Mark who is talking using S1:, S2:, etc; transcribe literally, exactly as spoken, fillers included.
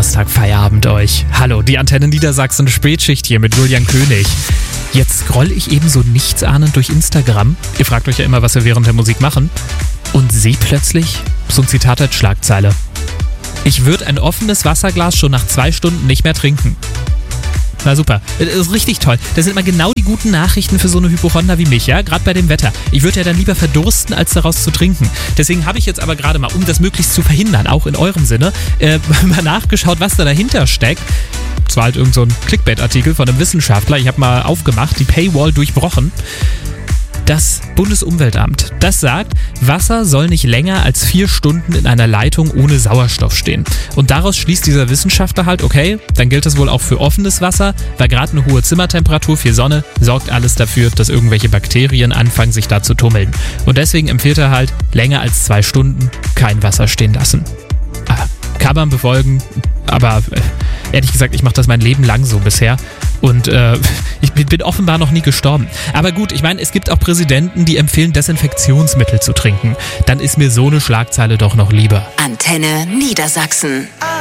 S1: Donnerstag-Feierabend euch. Hallo, die Antenne Niedersachsen Spätschicht hier mit Julian König. Jetzt scroll ich eben so nichtsahnend durch Instagram. Ihr fragt euch ja immer, was wir während der Musik machen. Und sehe plötzlich so ein Zitat als Schlagzeile. Ich würde ein offenes Wasserglas schon nach zwei Stunden nicht mehr trinken. Na super, das ist richtig toll. Das sind immer genau die guten Nachrichten für so eine Hypochonder wie mich, ja, gerade bei dem Wetter. Ich würde ja dann lieber verdursten, als daraus zu trinken. Deswegen habe ich jetzt aber gerade mal, um das möglichst zu verhindern, auch in eurem Sinne, äh, mal nachgeschaut, was da dahinter steckt. Das war halt irgend so ein Clickbait-Artikel von einem Wissenschaftler. Ich habe mal aufgemacht, die Paywall durchbrochen. Das Bundesumweltamt, das sagt, Wasser soll nicht länger als vier Stunden in einer Leitung ohne Sauerstoff stehen. Und daraus schließt dieser Wissenschaftler halt, okay, dann gilt das wohl auch für offenes Wasser, weil gerade eine hohe Zimmertemperatur, viel Sonne, sorgt alles dafür, dass irgendwelche Bakterien anfangen, sich da zu tummeln. Und deswegen empfiehlt er halt, länger als zwei Stunden kein Wasser stehen lassen. Ah, kann man befolgen, aber äh, ehrlich gesagt, ich mache das mein Leben lang so bisher. Und äh, ich bin offenbar noch nie gestorben. Aber gut, ich meine, es gibt auch Präsidenten, die empfehlen, Desinfektionsmittel zu trinken. Dann ist mir so eine Schlagzeile doch noch lieber.
S2: Antenne Niedersachsen.